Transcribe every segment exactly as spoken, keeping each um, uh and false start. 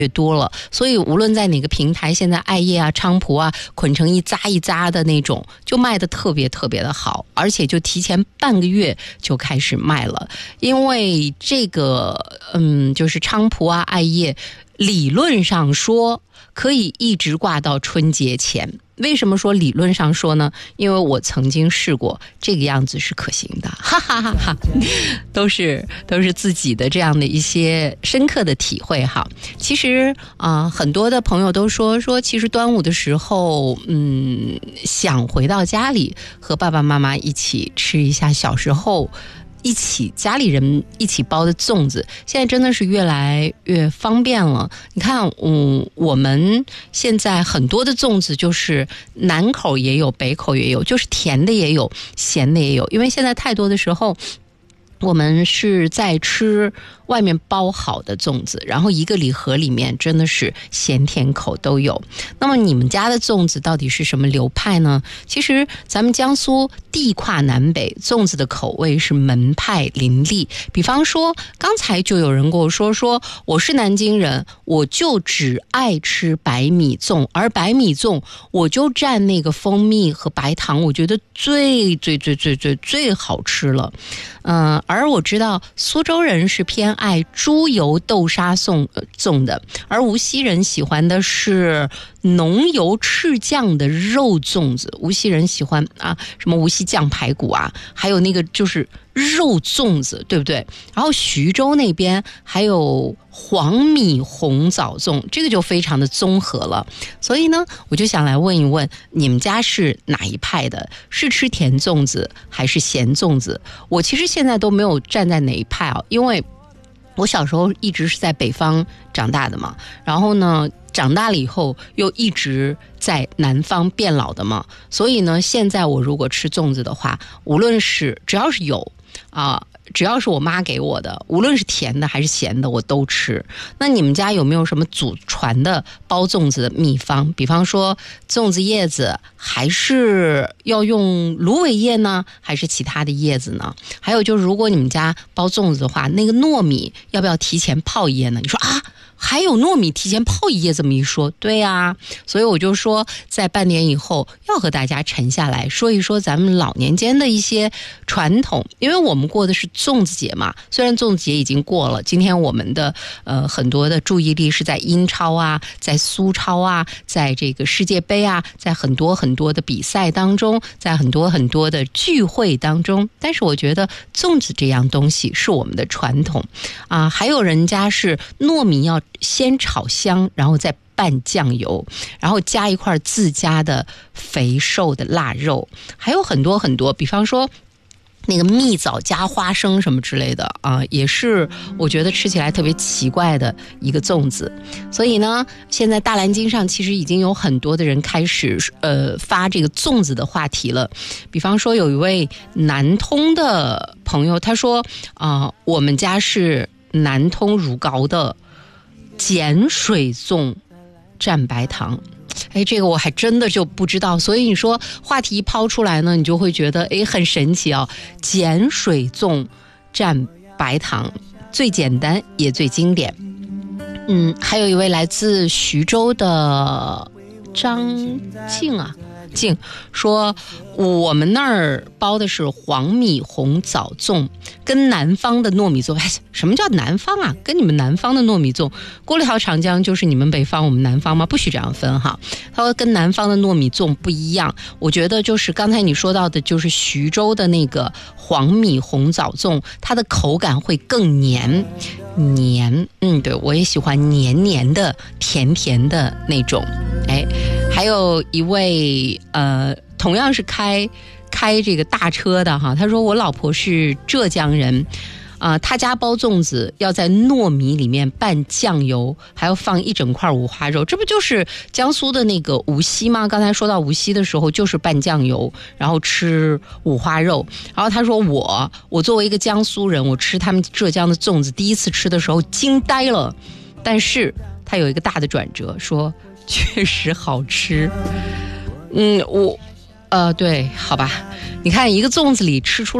越多了，所以无论在哪个平台，现在艾叶啊、菖蒲啊捆成一扎一扎的那种，就卖得特别特别的好，而且就提前半个月就开始卖了。因为这个嗯，就是菖蒲啊、艾叶，理论上说可以一直挂到春节前。为什么说理论上说呢？因为我曾经试过，这个样子是可行的，哈哈哈哈，都是都是自己的这样的一些深刻的体会哈。其实啊、呃，很多的朋友都说说，其实端午的时候，嗯，想回到家里和爸爸妈妈一起吃一下小时候一起家里人一起包的粽子，现在真的是越来越方便了。你看，嗯，我们现在很多的粽子就是南口也有，北口也有，就是甜的也有，咸的也有。因为现在太多的时候，我们是在吃外面包好的粽子，然后一个礼盒里面真的是咸甜口都有。那么你们家的粽子到底是什么流派呢？其实咱们江苏地跨南北，粽子的口味是门派林立。比方说刚才就有人跟我说说我是南京人，我就只爱吃白米粽，而白米粽我就蘸那个蜂蜜和白糖，我觉得最最最最最最好吃了。嗯、呃，而我知道苏州人是偏爱猪油豆沙粽粽的，而无锡人喜欢的是浓油赤酱的肉粽子。无锡人喜欢啊，什么无锡酱排骨啊，还有那个就是肉粽子，对不对？然后徐州那边还有黄米红枣粽，这个就非常的综合了。所以呢，我就想来问一问，你们家是哪一派的？是吃甜粽子还是咸粽子？我其实现在都没有站在哪一派啊，因为我小时候一直是在北方长大的嘛，然后呢长大了以后又一直在南方变老的嘛，所以呢现在我如果吃粽子的话，无论是只要是有啊、呃，只要是我妈给我的，无论是甜的还是咸的我都吃。那你们家有没有什么祖传的包粽子的秘方？比方说粽子叶子还是要用芦苇叶呢，还是其他的叶子呢？还有就是如果你们家包粽子的话，那个糯米要不要提前泡一夜呢？你说啊，还有糯米提前泡一夜，这么一说，对啊，所以我就说在半年以后要和大家沉下来说一说咱们老年间的一些传统。因为我们过的是粽子节嘛，虽然粽子节已经过了，今天我们的呃很多的注意力是在英超啊，在苏超啊，在这个世界杯啊，在很多很多的比赛当中，在很多很多的聚会当中，但是我觉得粽子这样东西是我们的传统啊。还有人家是糯米要先炒香，然后再拌酱油，然后加一块自家的肥瘦的腊肉，还有很多很多，比方说那个蜜枣加花生什么之类的啊，也是我觉得吃起来特别奇怪的一个粽子。所以呢，现在大蓝鲸上其实已经有很多的人开始呃发这个粽子的话题了。比方说有一位南通的朋友，他说啊、呃，我们家是南通乳膏的碱水粽蘸白糖。哎，这个我还真的就不知道，所以你说话题一抛出来呢，你就会觉得哎很神奇啊、哦！碱水粽蘸白糖，最简单也最经典。嗯，还有一位来自徐州的张静啊，静说我们那儿包的是黄米红枣粽，跟南方的糯米粽，什么叫南方啊？跟你们南方的糯米粽，过了条长江就是你们北方，我们南方吗？不许这样分哈。他说跟南方的糯米粽不一样，我觉得就是刚才你说到的，就是徐州的那个黄米红枣粽，它的口感会更黏黏，嗯，对，我也喜欢黏黏的甜甜的那种。哎，还有一位呃同样是开开这个大车的哈，他说我老婆是浙江人啊、呃，他家包粽子要在糯米里面拌酱油，还要放一整块五花肉，这不就是江苏的那个无锡吗？刚才说到无锡的时候就是拌酱油然后吃五花肉。然后他说我我作为一个江苏人，我吃他们浙江的粽子第一次吃的时候惊呆了，但是他有一个大的转折，说确实好吃。嗯，我呃对，好吧，你看一个粽子里吃出了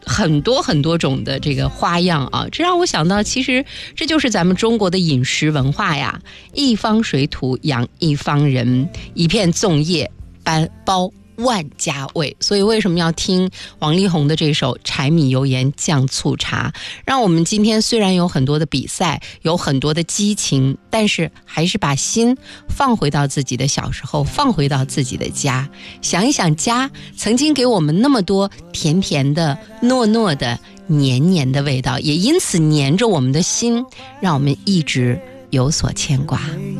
很多很多种的这个花样啊，这让我想到，其实这就是咱们中国的饮食文化呀。一方水土养一方人，一片粽叶包包万家味。所以为什么要听王力宏的这首柴米油盐酱醋茶，让我们今天虽然有很多的比赛，有很多的激情，但是还是把心放回到自己的小时候，放回到自己的家，想一想家曾经给我们那么多甜甜的糯糯的黏黏的味道，也因此黏着我们的心，让我们一直有所牵挂。